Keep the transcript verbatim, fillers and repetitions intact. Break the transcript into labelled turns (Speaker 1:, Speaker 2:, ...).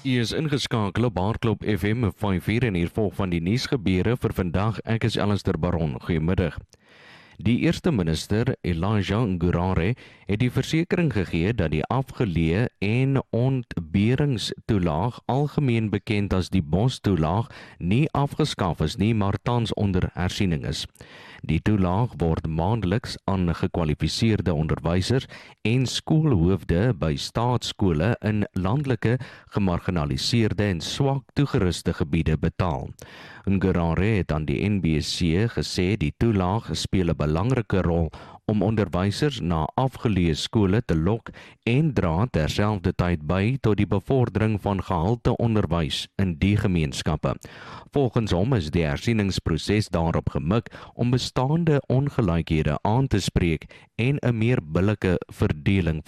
Speaker 1: U is ingeskakel op Hardklop F M vyf-vier en hier volg van die nuusgebeure vir vandag. Ek is Alistair Baron. Goeiemiddag. Die eerste minister, Elijah Ngurare, het die versekering gegee dat die afgeleë en ontberingstoelaag, algemeen bekend as die Bos-toelaag, nie afgeskaf is nie, maar tans onder hersiening is. Die toelaag word maandeliks aan gekwalifiseerde onderwysers en skoolhoofde by staatsskole in landelike, gemarginaliseerde en swak toegeruste gebiede betaal. Ngurare het aan die N B C gesê die toelaag speel 'n belangrike rol om onderwysers na afgeleë skole te lok en dra terselfdertyd by tot die bevordering van gehalte onderwys in die gemeenskappe. Volgens hom is die hersieningsproses daarop gemik om bestaande ongelykhede aan te spreek en 'n meer billike verdeling